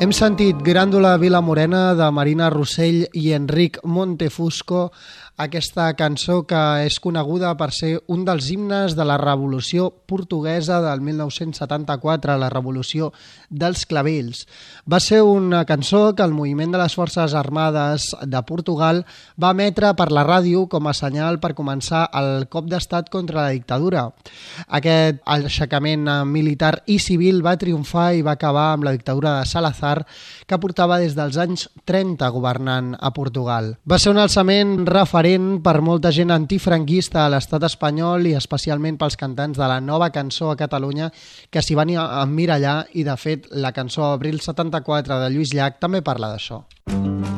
Hem sentit Gràndula Vila Morena de Marina Rossell i Enric Montefusco, aquesta cançó que és coneguda per ser un dels himnes de la Revolució Portuguesa del 1974, la Revolució dels Clavells. Va ser una cançó que el moviment de les Forces Armades de Portugal va emetre per la ràdio com a senyal per començar el cop d'estat contra la dictadura. Aquest aixecament militar i civil va triomfar i va acabar amb la dictadura de Salazar, que portava des dels anys 30 governant a Portugal. Va ser un alçament referent per molta gent antifranquista a l'estat espanyol i especialment pels cantants de la nova cançó a Catalunya que s'hi van emmirallar, i de fet la cançó Abril 74 de Lluís Llach també parla d'això.